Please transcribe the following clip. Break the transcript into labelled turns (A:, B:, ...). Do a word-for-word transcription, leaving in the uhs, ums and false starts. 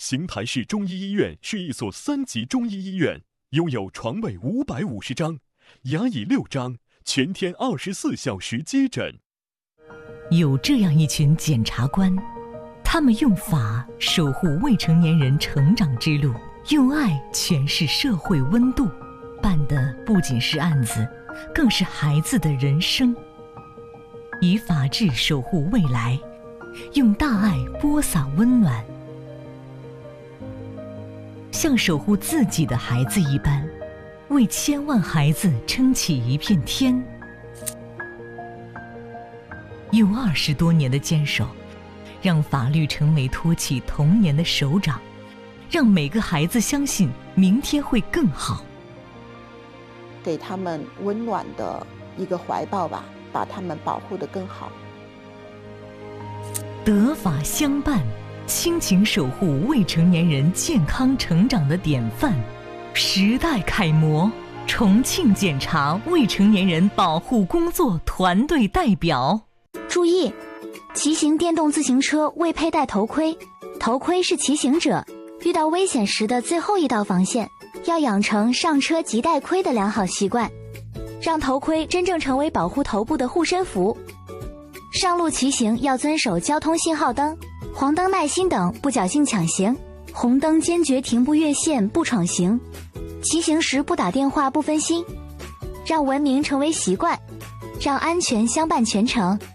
A: 邢台市中医医院是一所三级中医医院，拥有床位五百五十张，牙椅六张，全天二十四小时接诊。
B: 有这样一群检察官，他们用法守护未成年人成长之路，用爱诠释社会温度，办的不仅是案子，更是孩子的人生。以法治守护未来，用大爱播撒温暖，像守护自己的孩子一般，为千万孩子撑起一片天。用二十多年的坚守，让法律成为托起童年的手掌，让每个孩子相信明天会更好。
C: 给他们温暖的一个怀抱吧，把他们保护得更好。
B: 德法相伴，亲情守护未成年人健康成长的典范，时代楷模，重庆检察未成年人保护工作团队代表。
D: 注意，骑行电动自行车未佩戴头盔，头盔是骑行者遇到危险时的最后一道防线，要养成上车即戴盔的良好习惯，让头盔真正成为保护头部的护身符。上路骑行要遵守交通信号灯、黄灯耐心等，不侥幸抢行，红灯坚决停步越线不闯行，骑行时不打电话不分心，让文明成为习惯，让安全相伴全程。